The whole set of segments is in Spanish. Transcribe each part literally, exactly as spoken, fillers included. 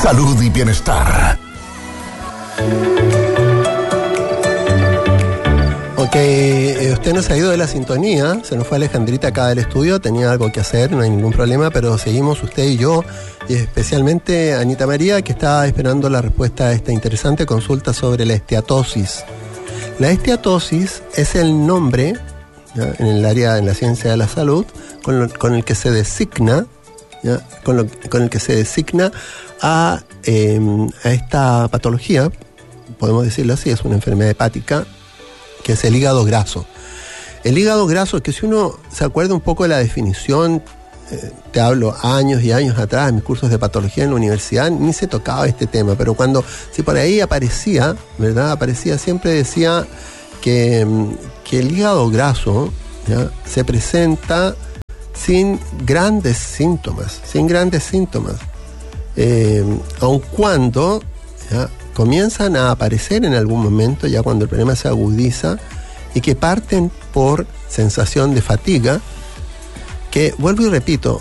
salud y bienestar. Ok, eh, usted no se ha ido de la sintonía, se nos fue Alejandrita acá del estudio, tenía algo que hacer, no hay ningún problema, pero seguimos usted y yo, y especialmente Anita María, que está esperando la respuesta a esta interesante consulta sobre la esteatosis. La esteatosis es el nombre, ¿ya?, en el área, en la ciencia de la salud, con, lo, con el que se designa, ¿ya?, con, lo, con el que se designa a, eh, a esta patología, podemos decirlo así, es una enfermedad hepática, que es el hígado graso. El hígado graso, que si uno se acuerda un poco de la definición, eh, te hablo años y años atrás, en mis cursos de patología en la universidad, ni se tocaba este tema, pero cuando, si por ahí aparecía, ¿verdad? Aparecía, siempre decía que, que el hígado graso, ¿ya?, se presenta sin grandes síntomas, sin grandes síntomas, eh, aun cuando, ¿ya?, comienzan a aparecer en algún momento, ya cuando el problema se agudiza, y que parten por sensación de fatiga, que, vuelvo y repito,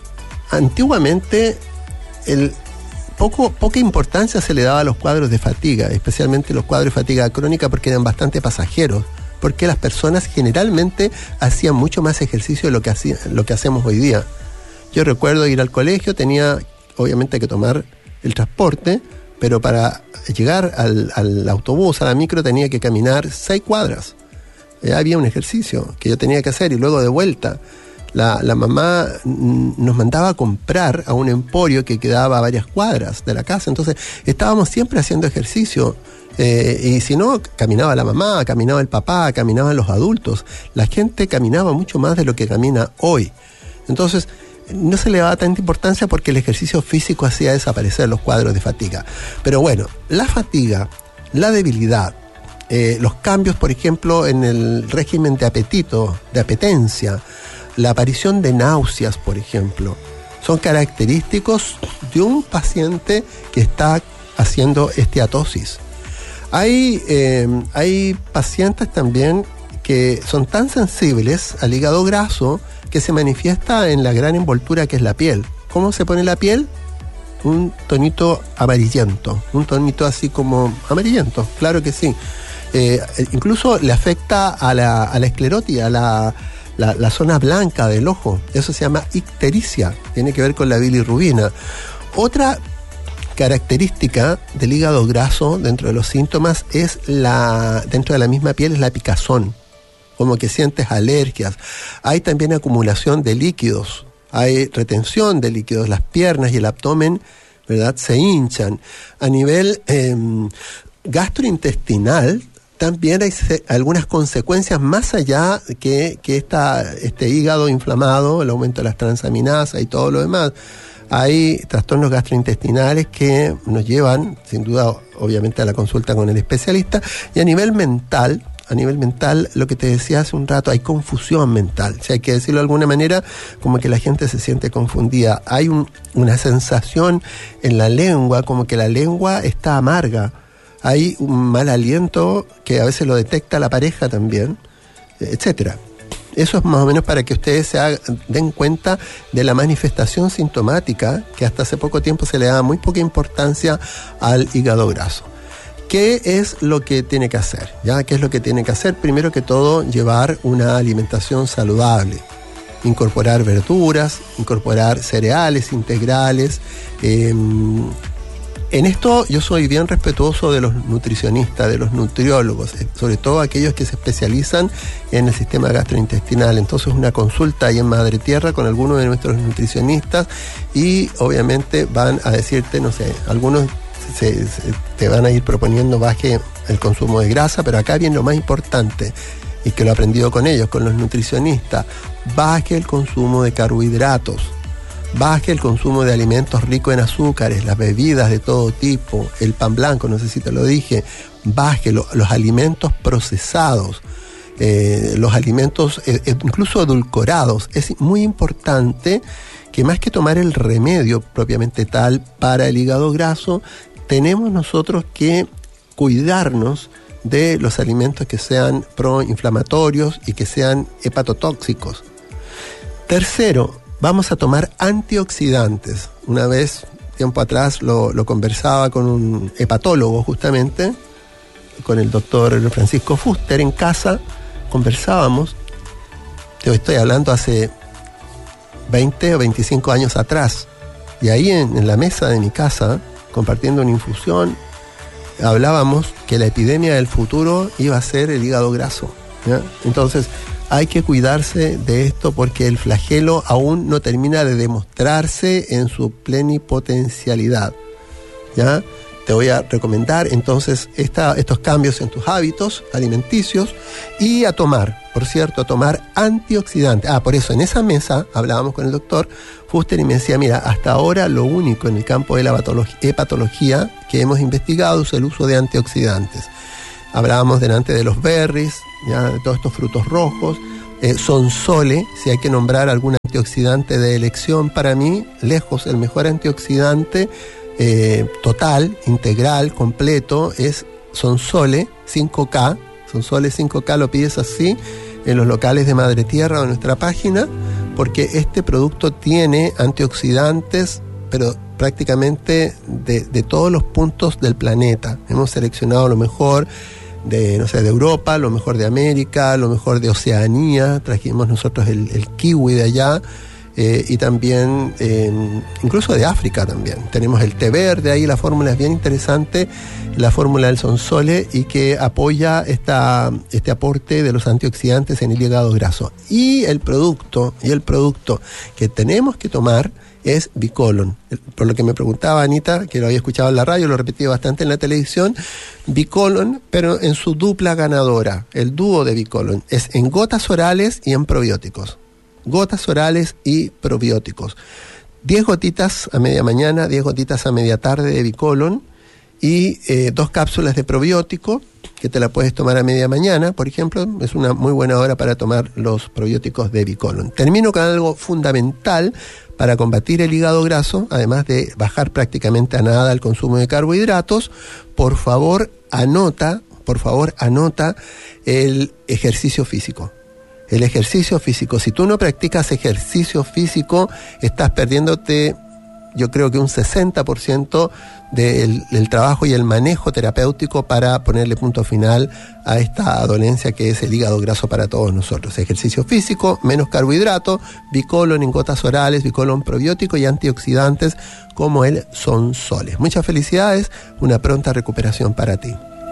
antiguamente el poco, poca importancia se le daba a los cuadros de fatiga, especialmente los cuadros de fatiga crónica, porque eran bastante pasajeros, porque las personas generalmente hacían mucho más ejercicio de lo que, hacía, lo que hacemos hoy día. Yo recuerdo ir al colegio, tenía obviamente que tomar el transporte, pero para llegar al, al autobús, a la micro, tenía que caminar seis cuadras. Ya había un ejercicio que yo tenía que hacer, y luego de vuelta la, la mamá nos mandaba a comprar a un emporio que quedaba a varias cuadras de la casa. Entonces estábamos siempre haciendo ejercicio, eh, y si no, caminaba la mamá, caminaba el papá, caminaban los adultos. La gente caminaba mucho más de lo que camina hoy. Entonces no se le daba tanta importancia porque el ejercicio físico hacía desaparecer los cuadros de fatiga. Pero bueno, la fatiga, la debilidad, eh, los cambios, por ejemplo, en el régimen de apetito, de apetencia, la aparición de náuseas, por ejemplo, son característicos de un paciente que está haciendo esteatosis. Hay, eh, hay pacientes también que son tan sensibles al hígado graso que se manifiesta en la gran envoltura que es la piel. ¿Cómo se pone la piel? Un tonito amarillento, un tonito así como amarillento, claro que sí. Eh, incluso le afecta a la, a la esclerótida, a la, la, la zona blanca del ojo. Eso se llama ictericia, tiene que ver con la bilirrubina. Otra característica del hígado graso dentro de los síntomas es la, dentro de la misma piel, es la picazón, como que sientes alergias. Hay también acumulación de líquidos, hay retención de líquidos, las piernas y el abdomen, ¿verdad?, se hinchan. A nivel eh, gastrointestinal también hay se, algunas consecuencias más allá que, que esta, este hígado inflamado, el aumento de las transaminasas y todo lo demás. Hay trastornos gastrointestinales que nos llevan, sin duda, obviamente, a la consulta con el especialista. Y a nivel mental, a nivel mental, lo que te decía hace un rato, hay confusión mental. O sea, hay que decirlo de alguna manera, como que la gente se siente confundida. Hay un, una sensación en la lengua, como que la lengua está amarga. Hay un mal aliento que a veces lo detecta la pareja también, etcétera. Eso es más o menos para que ustedes se hagan, den cuenta de la manifestación sintomática, que hasta hace poco tiempo se le daba muy poca importancia al hígado graso. ¿Qué es lo que tiene que hacer? ¿Ya? ¿Qué es lo que tiene que hacer? Primero que todo, llevar una alimentación saludable. Incorporar verduras, incorporar cereales integrales. Eh, en esto yo soy bien respetuoso de los nutricionistas, de los nutriólogos, sobre todo aquellos que se especializan en el sistema gastrointestinal. Entonces, una consulta ahí en Madre Tierra con algunos de nuestros nutricionistas y obviamente van a decirte, no sé, algunos Se, se, te van a ir proponiendo baje el consumo de grasa, pero acá viene lo más importante, y que lo he aprendido con ellos, con los nutricionistas: baje el consumo de carbohidratos, baje el consumo de alimentos ricos en azúcares, las bebidas de todo tipo, el pan blanco, no sé si te lo dije, baje lo, los alimentos procesados, eh, los alimentos eh, incluso edulcorados. Es muy importante que más que tomar el remedio propiamente tal para el hígado graso, tenemos nosotros que cuidarnos de los alimentos que sean proinflamatorios y que sean hepatotóxicos. Tercero, vamos a tomar antioxidantes. Una vez tiempo atrás lo, lo conversaba con un hepatólogo justamente, con el doctor Francisco Fuster en casa, conversábamos, te estoy hablando hace veinte o veinticinco años atrás, y ahí en, en la mesa de mi casa, compartiendo una infusión, hablábamos que la epidemia del futuro iba a ser el hígado graso, ¿ya? Entonces hay que cuidarse de esto porque el flagelo aún no termina de demostrarse en su plenipotencialidad, ¿ya? Te voy a recomendar entonces esta, estos cambios en tus hábitos alimenticios y a tomar, por cierto, a tomar antioxidantes. Ah, por eso en esa mesa hablábamos con el doctor Fuster y me decía, mira, hasta ahora lo único en el campo de la hepatología que hemos investigado es el uso de antioxidantes. Hablábamos delante de los berries, ya, de todos estos frutos rojos, eh, Sonsole, si hay que nombrar algún antioxidante de elección, para mí, lejos el mejor antioxidante Eh, total, integral, completo, es Sonsole cinco K. Sonsole cinco K lo pides así en los locales de Madre Tierra o en nuestra página, porque este producto tiene antioxidantes, pero prácticamente de, de todos los puntos del planeta. Hemos seleccionado lo mejor de, no sé, de Europa, lo mejor de América, lo mejor de Oceanía, trajimos nosotros el, el kiwi de allá. Eh, y también, eh, incluso de África también. Tenemos el té verde ahí, la fórmula es bien interesante, la fórmula del Sonsole, y que apoya esta, este aporte de los antioxidantes en el hígado graso. Y el producto, y el producto que tenemos que tomar es Bicolon. Por lo que me preguntaba Anita, que lo había escuchado en la radio, lo repetí bastante en la televisión, Bicolon, pero en su dupla ganadora, el dúo de Bicolon, es en gotas orales y en probióticos. Gotas orales y probióticos. diez gotitas a media mañana, diez gotitas a media tarde de Bicolon y eh, dos cápsulas de probiótico que te la puedes tomar a media mañana, por ejemplo. Es una muy buena hora para tomar los probióticos de Bicolon. Termino con algo fundamental para combatir el hígado graso, además de bajar prácticamente a nada el consumo de carbohidratos. Por favor, anota, por favor, anota el ejercicio físico. El ejercicio físico, si tú no practicas ejercicio físico, estás perdiéndote, yo creo que un sesenta por ciento del, del trabajo y el manejo terapéutico para ponerle punto final a esta dolencia que es el hígado graso para todos nosotros. Ejercicio físico, menos carbohidrato, Bicolon en gotas orales, Bicolon probiótico y antioxidantes como el Sonsole. Muchas felicidades, una pronta recuperación para ti.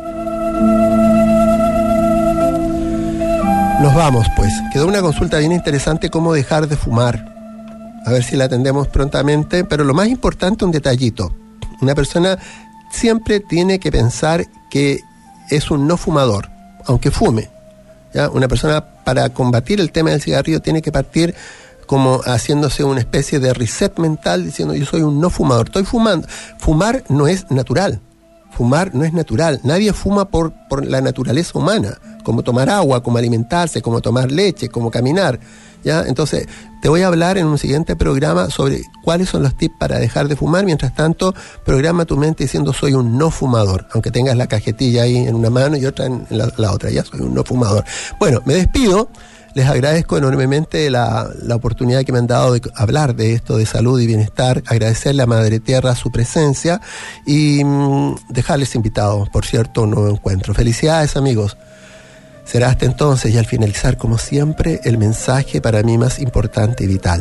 Nos vamos, pues. Quedó una consulta bien interesante, cómo dejar de fumar. A ver si la atendemos prontamente, pero lo más importante, un detallito. Una persona siempre tiene que pensar que es un no fumador, aunque fume, ¿ya? Una persona, para combatir el tema del cigarrillo, tiene que partir como haciéndose una especie de reset mental, diciendo yo soy un no fumador, estoy fumando. Fumar no es natural. Fumar no es natural. Nadie fuma por, por la naturaleza humana, como tomar agua, como alimentarse, como tomar leche, como caminar, ¿ya? Entonces, te voy a hablar en un siguiente programa sobre cuáles son los tips para dejar de fumar. Mientras tanto, programa tu mente diciendo soy un no fumador, aunque tengas la cajetilla ahí en una mano y otra en la, la otra, ya soy un no fumador. Bueno, me despido. Les agradezco enormemente la, la oportunidad que me han dado de hablar de esto, de salud y bienestar, agradecerle a Madre Tierra su presencia y mmm, dejarles invitados, por cierto, un nuevo encuentro. Felicidades, amigos. Será hasta entonces, y al finalizar, como siempre, el mensaje para mí más importante y vital.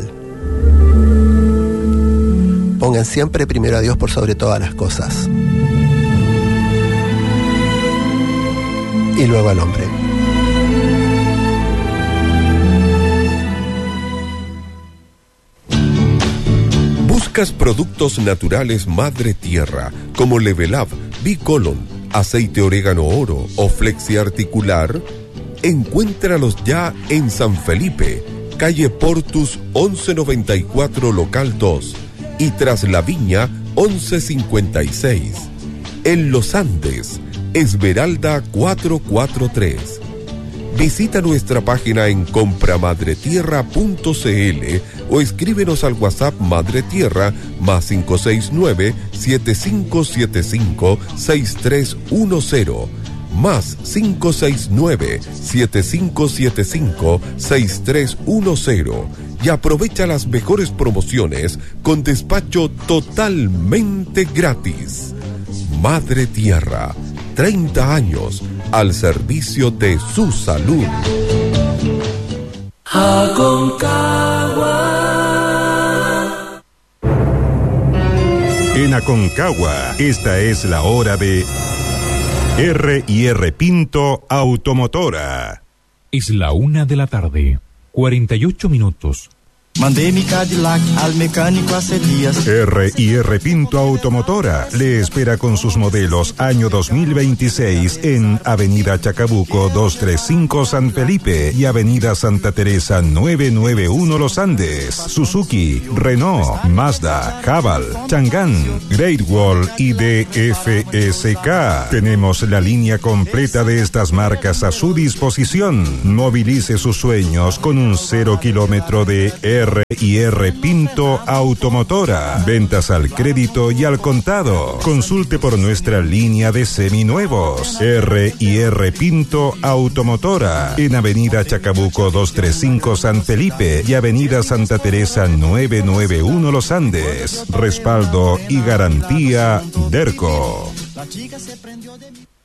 Pongan siempre primero a Dios por sobre todas las cosas. Y luego al hombre. ¿Buscas productos naturales Madre Tierra como Level Up, Bicolon, aceite orégano oro o flexi articular? Encuéntralos ya en San Felipe, calle Portus once noventa y cuatro, local dos, y Tras la Viña once cincuenta y seis. En Los Andes, Esmeralda cuatrocientos cuarenta y tres. Visita nuestra página en compramadretierra punto cl o escríbenos al WhatsApp Madre Tierra más cinco seis nueve, siete cinco siete cinco, seis tres uno cero más cinco seis nueve, siete cinco siete cinco, seis tres uno cero y aprovecha las mejores promociones con despacho totalmente gratis. Madre Tierra, treinta años al servicio de su salud. Aconcagua. En Aconcagua, esta es la hora de R y R Pinto Automotora. Es la una de la tarde, cuarenta y ocho minutos. Mandé mi Cadillac al mecánico hace días. R y R Pinto Automotora le espera con sus modelos año dos mil veintiséis en Avenida Chacabuco doscientos treinta y cinco San Felipe y Avenida Santa Teresa novecientos noventa y uno Los Andes. Suzuki, Renault, Mazda, Haval, Chang'an, Great Wall y D F S K. Tenemos la línea completa de estas marcas a su disposición. Movilice sus sueños con un cero kilómetro de R y R Pinto Automotora. Ventas al crédito y al contado. Consulte por nuestra línea de seminuevos. R y R Pinto Automotora. En Avenida Chacabuco doscientos treinta y cinco San Felipe y Avenida Santa Teresa novecientos noventa y uno Los Andes. Respaldo y garantía Derco. La chica se prendió de mí.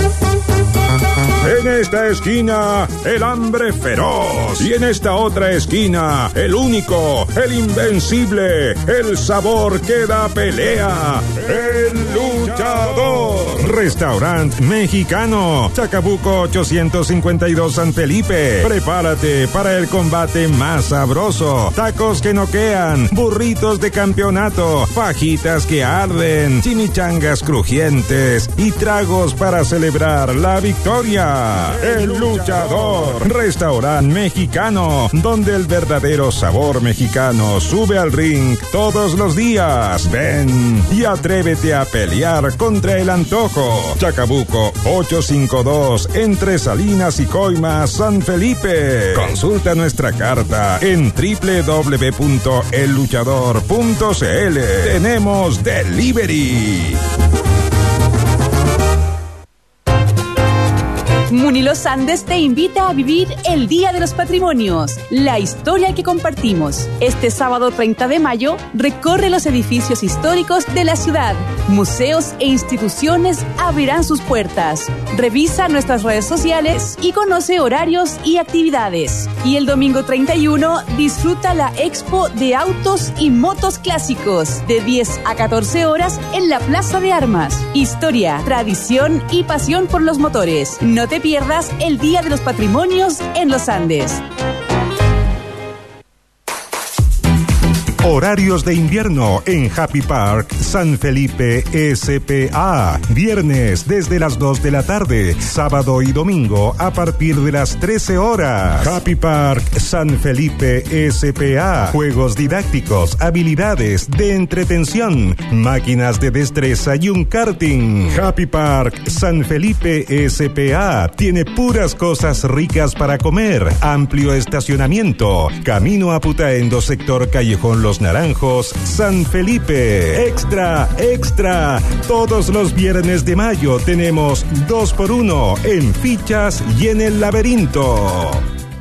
En esta esquina, el hambre feroz. Y en esta otra esquina, el único, el invencible, el sabor que da pelea, el luchador. Restaurante Mexicano, Chacabuco ochocientos cincuenta y dos San Felipe. Prepárate para el combate más sabroso. Tacos que noquean, burritos de campeonato, fajitas que arden, chimichangas crujientes y tragos para celebrar la victoria. El luchador. Restaurante Mexicano, donde el verdadero sabor mexicano sube al ring todos los días. Ven y atrévete a pelear contra el antojo. Chacabuco ochocientos cincuenta y dos, entre Salinas y Coimas, San Felipe. Consulta nuestra carta en doble u doble u doble u punto el luchador punto c l. Tenemos delivery. Muni Los Andes te invita a vivir el Día de los Patrimonios, la historia que compartimos. Este sábado treinta de mayo, recorre los edificios históricos de la ciudad. Museos e instituciones abrirán sus puertas. Revisa nuestras redes sociales y conoce horarios y actividades. Y el domingo treinta y uno, disfruta la Expo de Autos y Motos Clásicos, de diez a catorce horas en la Plaza de Armas. Historia, tradición y pasión por los motores. No te pierdas el Día de los Patrimonios en Los Andes. Horarios de invierno en Happy Park San Felipe S P A. Viernes desde las dos de la tarde, sábado y domingo a partir de las trece horas. Happy Park San Felipe S P A. Juegos didácticos, habilidades de entretención, máquinas de destreza y un karting. Happy Park San Felipe S P A tiene puras cosas ricas para comer, amplio estacionamiento, camino a Putaendo, sector Callejón Los Naranjos, San Felipe. Extra, extra. Todos los viernes de mayo tenemos dos por uno en fichas y en el laberinto.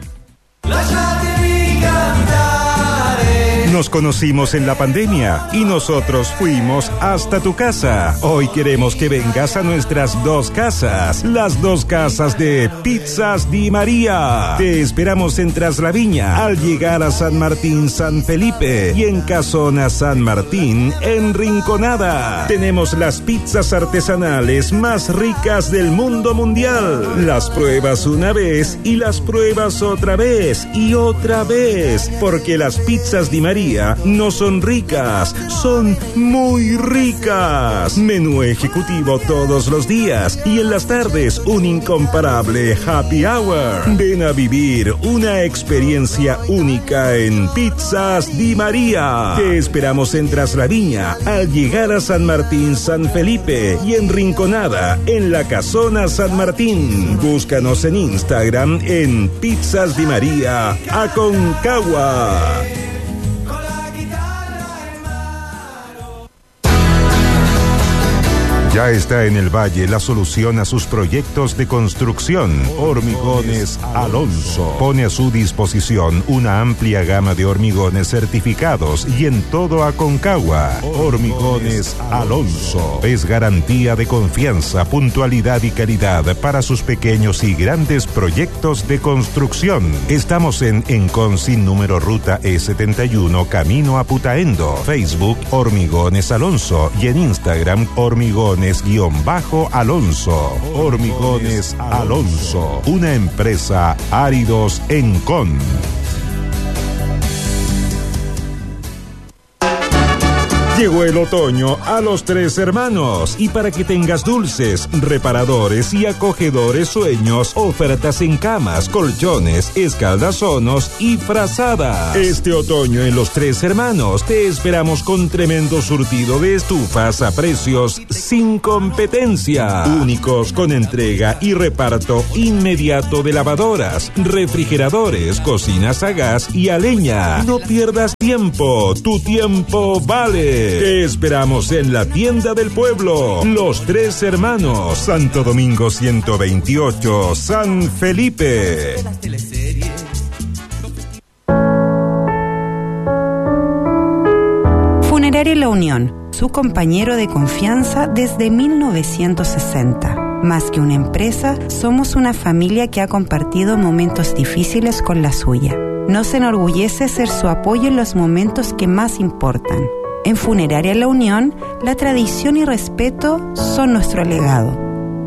Nos conocimos en la pandemia y nosotros fuimos hasta tu casa. Hoy queremos que vengas a nuestras dos casas, las dos casas de Pizzas Di María. Te esperamos en Traslaviña al llegar a San Martín San Felipe y en Casona San Martín en Rinconada. Tenemos las pizzas artesanales más ricas del mundo mundial. Las pruebas una vez y las pruebas otra vez y otra vez, porque las pizzas Di María no son ricas, son muy ricas. Menú ejecutivo todos los días y en las tardes un incomparable happy hour. Ven a vivir una experiencia única en Pizzas Di María. Te esperamos en Traslaviña al llegar a San Martín San Felipe y en Rinconada en la Casona San Martín. Búscanos en Instagram en Pizzas Di María Aconcagua. Ya está en el Valle la solución a sus proyectos de construcción. Hormigones Alonso pone a su disposición una amplia gama de hormigones certificados y en todo Aconcagua. Hormigones Alonso es garantía de confianza, puntualidad y calidad para sus pequeños y grandes proyectos de construcción. Estamos en Enconsin número ruta E setenta y uno, camino a Putaendo. Facebook Hormigones Alonso y en Instagram Hormigones-Alonso. Hormigones Alonso, una empresa Áridos Encon. Llegó el otoño a Los Tres Hermanos y para que tengas dulces, reparadores y acogedores sueños, ofertas en camas, colchones, escaldazonos y frazadas. Este otoño en Los Tres Hermanos te esperamos con tremendo surtido de estufas a precios sin competencia. Únicos con entrega y reparto inmediato de lavadoras, refrigeradores, cocinas a gas y a leña. No pierdas tiempo, tu tiempo vale. Te esperamos en la tienda del pueblo, Los Tres Hermanos, Santo Domingo ciento veintiocho, San Felipe. Funeraria La Unión, su compañero de confianza desde mil novecientos sesenta. Más que una empresa, somos una familia que ha compartido momentos difíciles con la suya. Nos enorgullece ser su apoyo en los momentos que más importan. En Funeraria La Unión, la tradición y respeto son nuestro legado.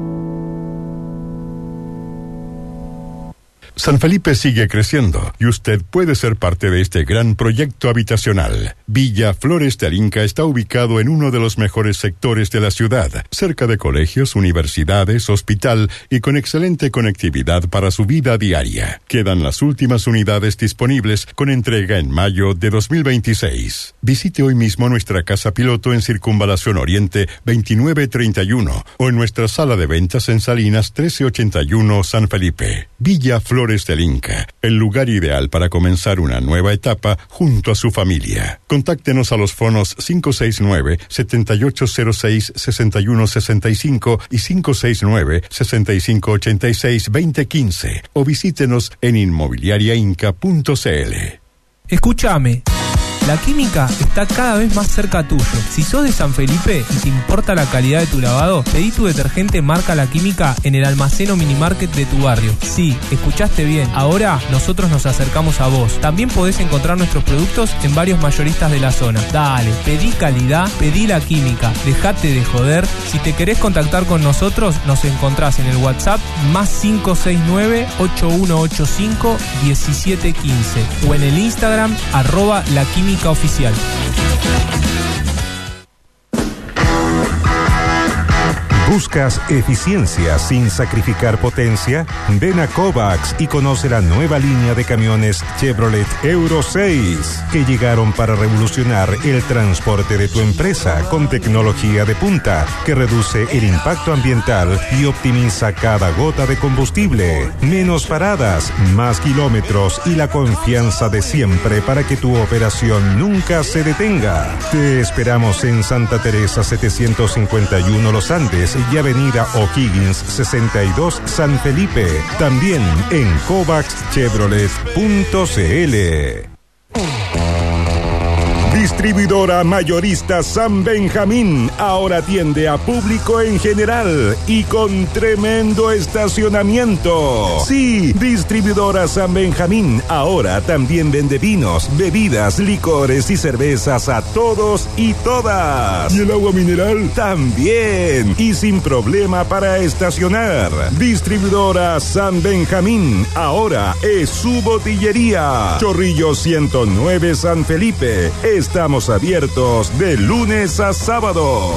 San Felipe sigue creciendo y usted puede ser parte de este gran proyecto habitacional. Villa Flores del Inca está ubicado en uno de los mejores sectores de la ciudad, cerca de colegios, universidades, hospital y con excelente conectividad para su vida diaria. Quedan las últimas unidades disponibles con entrega en mayo de dos mil veintiséis. Visite hoy mismo nuestra casa piloto en Circunvalación Oriente veintinueve treinta y uno o en nuestra sala de ventas en Salinas trece ochenta y uno San Felipe. Villa Flores del Inca, el lugar ideal para comenzar una nueva etapa junto a su familia. Contáctenos a los fonos cinco seis nueve, siete ocho cero seis, seis uno seis cinco y cinco seis nueve, seis cinco ocho seis, dos cero uno cinco o visítenos en inmobiliaria inca punto c l. Escúchame. La Química está cada vez más cerca tuyo. Si sos de San Felipe y te importa la calidad de tu lavado, pedí tu detergente marca La Química en el almacén o minimarket de tu barrio. Sí, escuchaste bien. Ahora nosotros nos acercamos a vos. También podés encontrar nuestros productos en varios mayoristas de la zona. Dale, pedí calidad, pedí La Química. Dejate de joder. Si te querés contactar con nosotros, nos encontrás en el WhatsApp más cinco seis nueve, ocho uno ocho cinco, uno siete uno cinco o en el Instagram arroba La Química Oficial. ¿Buscas eficiencia sin sacrificar potencia? Ven a Kovacs y conoce la nueva línea de camiones Chevrolet Euro seis que llegaron para revolucionar el transporte de tu empresa con tecnología de punta que reduce el impacto ambiental y optimiza cada gota de combustible. Menos paradas, más kilómetros y la confianza de siempre para que tu operación nunca se detenga. Te esperamos en Santa Teresa setecientos cincuenta y uno Los Andes y Avenida O'Higgins sesenta y dos San Felipe. También en kovacs chevrolet punto c l. Distribuidora mayorista San Benjamín ahora atiende a público en general y con tremendo estacionamiento. Sí, Distribuidora San Benjamín ahora también vende vinos, bebidas, licores y cervezas a todos y todas. ¿Y el agua mineral? También. Y sin problema para estacionar. Distribuidora San Benjamín ahora es su botillería. Chorrillo ciento nueve San Felipe. Estamos abiertos de lunes a sábado.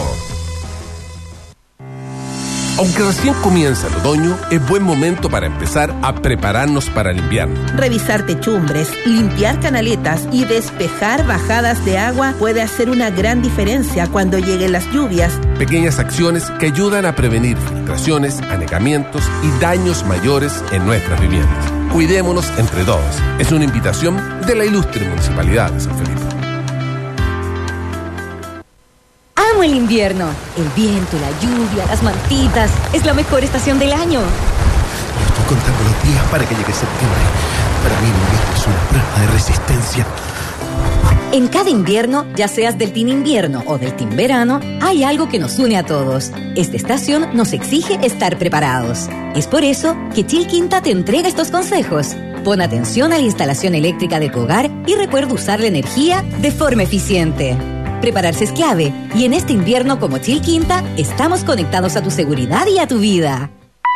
Aunque recién comienza el otoño, es buen momento para empezar a prepararnos para el invierno. Revisar techumbres, limpiar canaletas y despejar bajadas de agua puede hacer una gran diferencia cuando lleguen las lluvias. Pequeñas acciones que ayudan a prevenir filtraciones, anegamientos y daños mayores en nuestras viviendas. Cuidémonos entre todos. Es una invitación de la ilustre Municipalidad de San Felipe. amo el invierno. El viento, la lluvia, las mantitas. Es la mejor estación del año. Yo estoy contando los días para que llegue septiembre. Para mí el invierno es una prueba de resistencia. En cada invierno, ya seas del team invierno o del team verano, hay algo que nos une a todos. Esta estación nos exige estar preparados. Es por eso que Chilquinta te entrega estos consejos. Pon atención a la instalación eléctrica de tu hogar y recuerda usar la energía de forma eficiente. Prepararse es clave y en este invierno como Chilquinta estamos conectados a tu seguridad y a tu vida.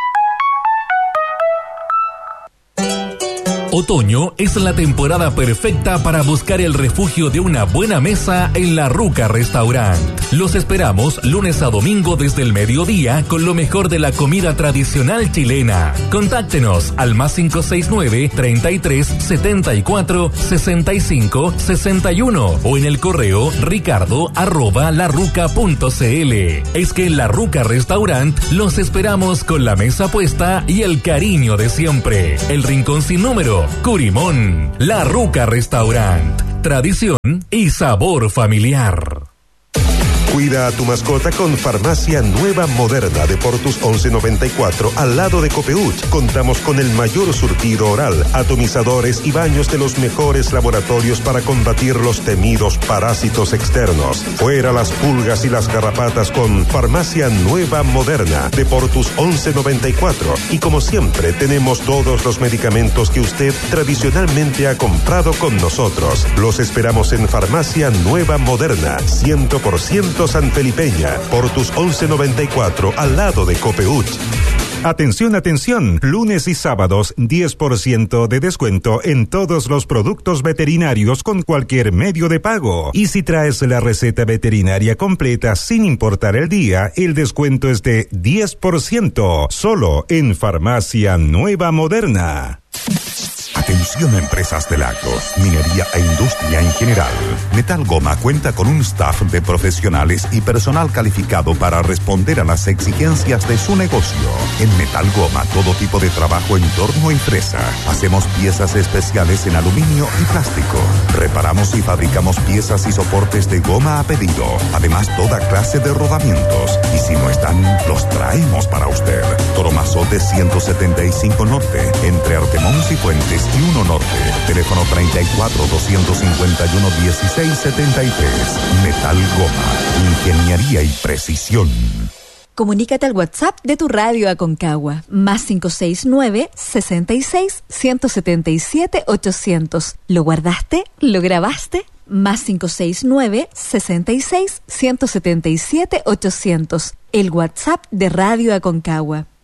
Otoño es la temporada perfecta para buscar el refugio de una buena mesa en La Ruca Restaurant. Los esperamos lunes a domingo desde el mediodía con lo mejor de la comida tradicional chilena. Contáctenos al más cinco seis nueve, treinta y tres, setenta y cuatro, sesenta y cinco, sesenta y uno o en el correo ricardo arroba larruca punto cl. Es que en La Ruca Restaurant los esperamos con la mesa puesta y el cariño de siempre. El rincón sin número, Curimón. La Ruca Restaurant. Tradición y sabor familiar. Cuida a tu mascota con Farmacia Nueva Moderna de Portus once noventa y cuatro al lado de Copeuch. Contamos con el mayor surtido oral, atomizadores y baños de los mejores laboratorios para combatir los temidos parásitos externos. Fuera las pulgas y las garrapatas con Farmacia Nueva Moderna de Portus once noventa y cuatro. Y como siempre tenemos todos los medicamentos que usted tradicionalmente ha comprado con nosotros. Los esperamos en Farmacia Nueva Moderna, cien por ciento sanfelipeña, Portus once noventa y cuatro, al lado de Copeuch. Atención, atención, lunes y sábados diez por ciento de descuento en todos los productos veterinarios con cualquier medio de pago. Y si traes la receta veterinaria completa sin importar el día, el descuento es de diez por ciento, solo en Farmacia Nueva Moderna. Atención a empresas de lactos, minería e industria en general. Metal Goma cuenta con un staff de profesionales y personal calificado para responder a las exigencias de su negocio. En Metal Goma, todo tipo de trabajo en torno a empresa. Hacemos piezas especiales en aluminio y plástico. Reparamos y fabricamos piezas y soportes de goma a pedido. Además, toda clase de rodamientos. Y si no están, los traemos para usted. Toromazote ciento setenta y cinco Norte, entre Artemons y Fuentes y uno Norte. Teléfono treinta y cuatro, doscientos cincuenta y uno, dieciséis setenta y tres. Metal Goma. Ingeniería y precisión. Comunícate al WhatsApp de tu radio Aconcagua. Más cinco seis nueve, sesenta y seis, ciento setenta y siete, ochocientos. ¿Lo guardaste? ¿Lo grabaste? Más cinco seis nueve, sesenta y seis, ciento setenta y siete, ochocientos. El WhatsApp de Radio Aconcagua.